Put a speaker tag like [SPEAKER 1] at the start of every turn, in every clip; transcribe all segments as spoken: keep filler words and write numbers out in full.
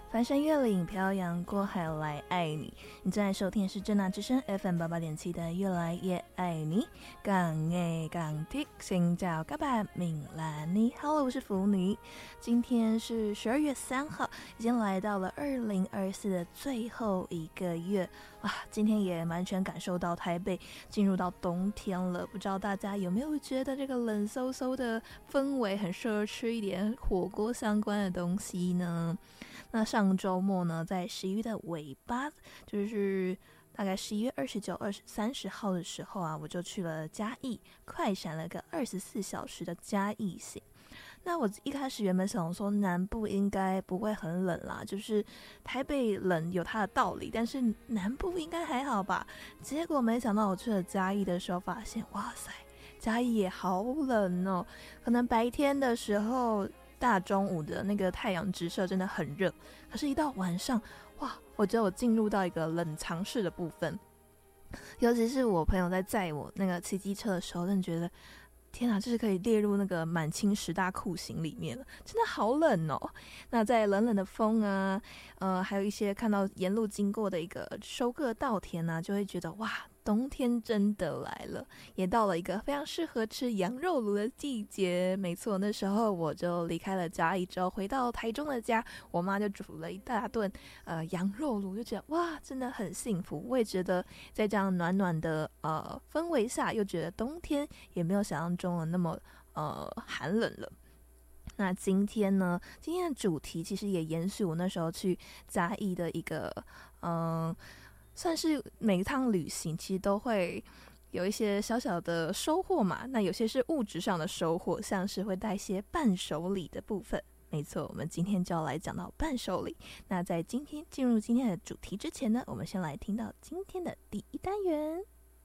[SPEAKER 1] 翻山越岭，漂洋过海来爱你。你正在收听的是正大之声 F M 八八点七的越来越爱你。港爱港听，xin chào các bạn，闽南你 Hello， 我是福女。今天是十二月三号，已经来到了二零二四的最后一个月。哇，今天也完全感受到台北进入到冬天了。不知道大家有没有觉得这个冷馊馊的氛围很适合吃一点火锅相关的东西呢？那上周末呢，在十一月的尾巴，就是大概十一月二十九、二十三十号的时候啊，我就去了嘉义，快闪了个二十四小时的嘉义行。那我一开始原本想说南部应该不会很冷啦，就是台北冷有它的道理，但是南部应该还好吧。结果没想到我去了嘉义的时候，发现哇塞，嘉义也好冷哦，可能白天的时候大中午的那个太阳直射真的很热，可是一到晚上，哇，我觉得我进入到一个冷藏室的部分。尤其是我朋友在载我那个骑机车的时候，真的觉得天啊，这是可以列入那个满清十大酷刑里面了，真的好冷哦。那在冷冷的风啊，呃，还有一些看到沿路经过的一个收割稻田啊，就会觉得哇，冬天真的来了，也到了一个非常适合吃羊肉炉的季节。没错，那时候我就离开了嘉义之后，回到台中的家，我妈就煮了一大顿呃羊肉炉，就觉得哇，真的很幸福。我也觉得在这样暖暖的呃氛围下，又觉得冬天也没有想象中的那么呃寒冷了。那今天呢，今天的主题其实也延续我那时候去嘉义的一个嗯。呃算是每一趟旅行其实都会有一些小小的收获嘛，那有些是物质上的收获，像是会带一些伴手礼的部分。没错，我们今天就要来讲到伴手礼。那在今天进入今天的主题之前呢，我们先来听到今天的第一单元。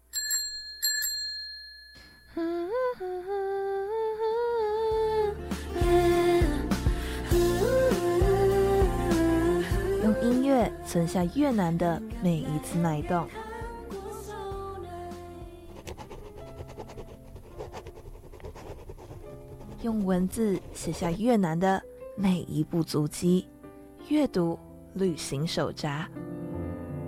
[SPEAKER 1] 用音乐存下越南的每一次脉动，用文字写下越南的每一步足迹。阅读旅行手札。